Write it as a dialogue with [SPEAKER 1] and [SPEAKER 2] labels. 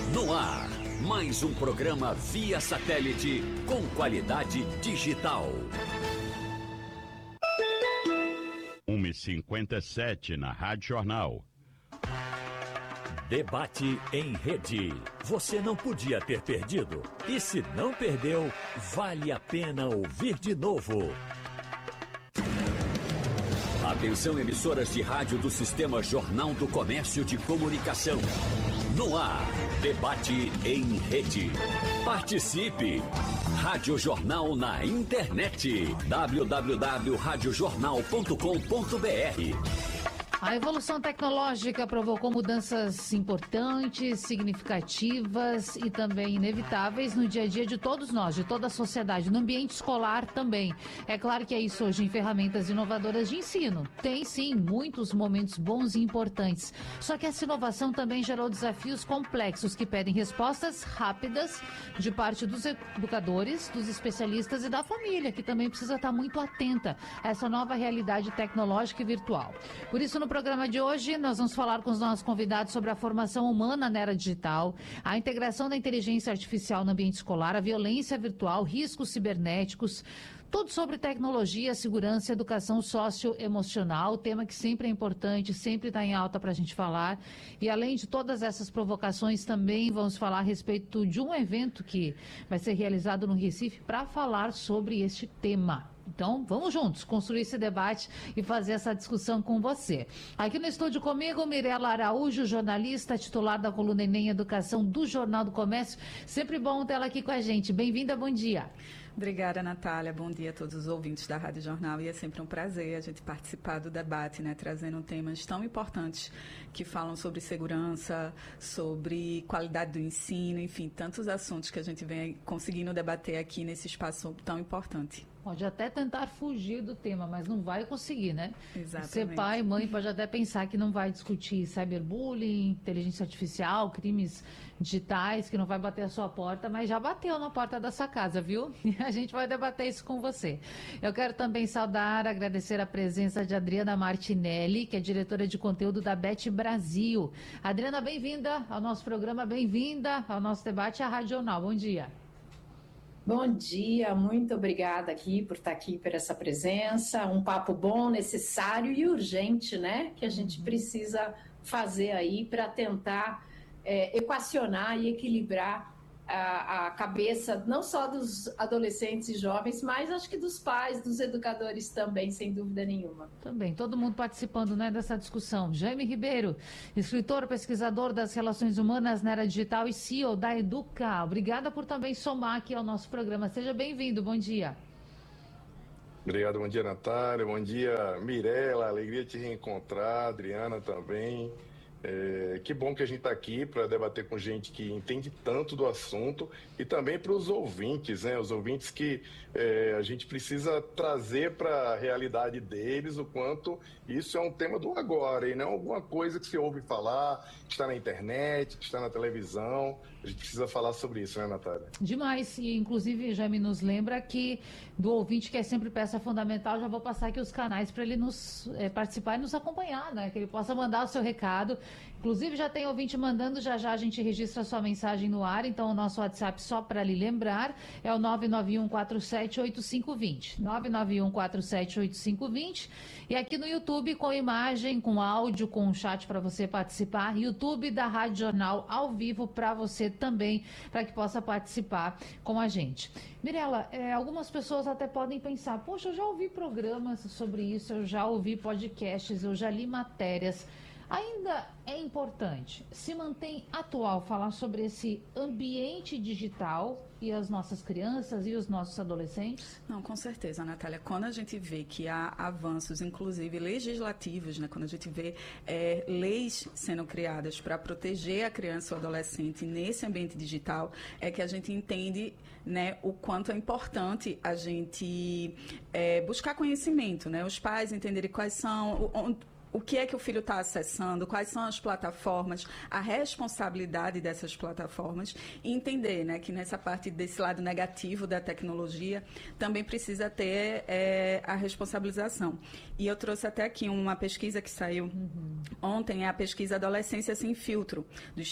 [SPEAKER 1] No ar, mais um programa via satélite com qualidade digital.
[SPEAKER 2] 1h57 na Rádio Jornal.
[SPEAKER 1] Debate em rede. Você não podia ter perdido. E se não perdeu, vale a pena ouvir de novo. Atenção, emissoras de rádio do Sistema Jornal do Comércio de Comunicação. No ar, debate em rede. Participe! Rádio Jornal na internet. www.radiojornal.com.br.
[SPEAKER 3] A evolução tecnológica provocou mudanças importantes, significativas e também inevitáveis no dia a dia de todos nós, de toda a sociedade, no ambiente escolar também. É claro que é isso hoje em ferramentas inovadoras de ensino. Tem sim muitos momentos bons e importantes. Só que essa inovação também gerou desafios complexos que pedem respostas rápidas de parte dos educadores, dos especialistas e da família, que também precisa estar muito atenta a essa nova realidade tecnológica e virtual. Por isso, no programa de hoje, nós vamos falar com os nossos convidados sobre a formação humana na era digital, a integração da inteligência artificial no ambiente escolar, a violência virtual, riscos cibernéticos, tudo sobre tecnologia, segurança, educação socioemocional, tema que sempre é importante, sempre está em alta para a gente falar. E além de todas essas provocações, também vamos falar a respeito de um evento que vai ser realizado no Recife para falar sobre este tema. Então, vamos juntos construir esse debate e fazer essa discussão com você. Aqui no estúdio comigo, Mirela Araújo, jornalista, titular da coluna Enem Educação do Jornal do Comércio. Sempre bom tê-la aqui com a gente. Bem-vinda, bom dia.
[SPEAKER 4] Obrigada, Natália. Bom dia a todos os ouvintes da Rádio Jornal. E é sempre um prazer a gente participar do debate, né, trazendo temas tão importantes que falam sobre segurança, sobre qualidade do ensino, enfim, tantos assuntos que a gente vem conseguindo debater aqui nesse espaço tão importante.
[SPEAKER 3] Pode até tentar fugir do tema, mas não vai conseguir, né?
[SPEAKER 4] Exatamente.
[SPEAKER 3] Ser pai e mãe pode até pensar que não vai discutir cyberbullying, inteligência artificial, crimes digitais, que não vai bater a sua porta, mas já bateu na porta da sua casa, viu? E a gente vai debater isso com você. Eu quero também saudar, agradecer a presença de Adriana Martinelli, que é diretora de conteúdo da Bet Brasil. Adriana, bem-vinda ao nosso programa, bem-vinda ao nosso debate à Rádio Jornal. Bom dia.
[SPEAKER 5] Bom dia, muito obrigada aqui por estar aqui, por essa presença, um papo bom, necessário e urgente, né, que a gente precisa fazer aí para tentar equacionar e equilibrar a cabeça não só dos adolescentes e jovens, mas acho que dos pais, dos educadores também, sem dúvida nenhuma.
[SPEAKER 3] Também, todo mundo participando, né, dessa discussão. Jaime Ribeiro, escritor, pesquisador das relações humanas na era digital e CEO da Educa. Obrigada por também somar aqui ao nosso programa. Seja bem-vindo, bom dia.
[SPEAKER 6] Obrigado, bom dia, Natália, bom dia, Mirela, alegria te reencontrar, Adriana também. Que bom que a gente está aqui para debater com gente que entende tanto do assunto e também para os ouvintes, né? Os ouvintes que a gente precisa trazer para a realidade deles o quanto isso é um tema do agora e não alguma coisa que se ouve falar, que está na internet, que está na televisão. A gente precisa falar sobre isso, né, Natália?
[SPEAKER 3] Demais, e inclusive já me nos lembra que do ouvinte, que é sempre peça fundamental, já vou passar aqui os canais para ele nos participar e nos acompanhar, né? Que ele possa mandar o seu recado. Inclusive já tem ouvinte mandando, já a gente registra a sua mensagem no ar, então o nosso WhatsApp, só para lhe lembrar, é o 991478520, 991478520, e aqui no YouTube com imagem, com áudio, com chat para você participar, YouTube da Rádio Jornal ao vivo para você também, para que possa participar com a gente. Mirela, algumas pessoas até podem pensar, poxa, eu já ouvi programas sobre isso, eu já ouvi podcasts, eu já li matérias. Ainda é importante, se mantém atual, falar sobre esse ambiente digital e as nossas crianças e os nossos adolescentes?
[SPEAKER 4] Não, com certeza, Natália. Quando a gente vê que há avanços, inclusive legislativos, né, quando a gente vê leis sendo criadas para proteger a criança ou adolescente nesse ambiente digital, é que a gente entende, né, o quanto é importante a gente buscar conhecimento, né? Os pais entenderem quais são... O que é que o filho está acessando, quais são as plataformas, a responsabilidade dessas plataformas e entender, né, que nessa parte desse lado negativo da tecnologia também precisa ter a responsabilização. E eu trouxe até aqui uma pesquisa que saiu ontem, é a pesquisa Adolescência Sem Filtro, do